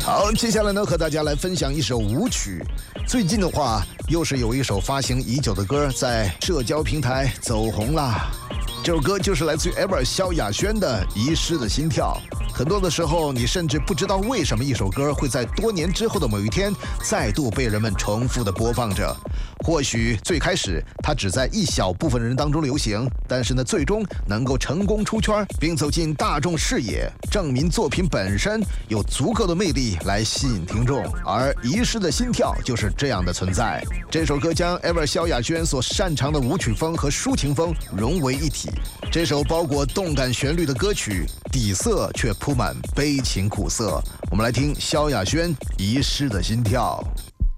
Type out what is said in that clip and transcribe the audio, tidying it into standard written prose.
好，接下来呢，和大家来分享一首舞曲。最近的话，又是有一首发行已久的歌在社交平台走红啦。这首歌就是来自于 Ever 萧亚轩的《遗失的心跳》。很多的时候，你甚至不知道为什么一首歌会在多年之后的某一天再度被人们重复的播放着。或许最开始它只在一小部分人当中流行，但是呢，最终能够成功出圈，并走进大众视野，证明作品本身有足够的魅力来吸引听众。而《遗失的心跳》就是这样的存在。这首歌将 Ever 萧亚轩所擅长的舞曲风和抒情风融为一体。这首包裹动感旋律的歌曲，底色却铺满悲情苦涩。我们来听萧亚轩《遗失的心跳》。